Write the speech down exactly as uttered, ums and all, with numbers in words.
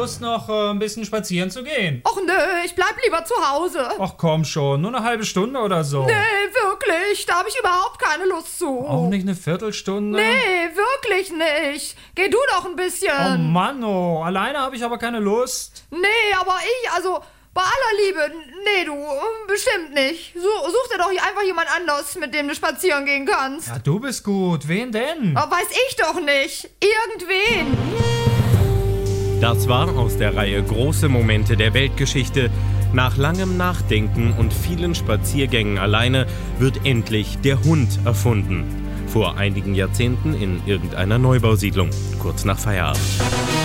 Lust, noch äh, ein bisschen spazieren zu gehen? Och nö, ich bleib lieber zu Hause. Ach komm schon, nur eine halbe Stunde oder so. Nee, wirklich, da habe ich überhaupt keine Lust zu. Auch nicht eine Viertelstunde? Nee, wirklich nicht. Geh du doch ein bisschen. Oh Mann, oh, alleine habe ich aber keine Lust. Nee, aber ich, also, bei aller Liebe, nee, du, bestimmt nicht. So, such dir doch einfach jemand anders, mit dem du spazieren gehen kannst. Ja, du bist gut. Wen denn? Aber weiß ich doch nicht. Irgendwen. Das war aus der Reihe Große Momente der Weltgeschichte. Nach langem Nachdenken und vielen Spaziergängen alleine wird endlich der Hund erfunden. Vor einigen Jahrzehnten in irgendeiner Neubausiedlung, kurz nach Feierabend.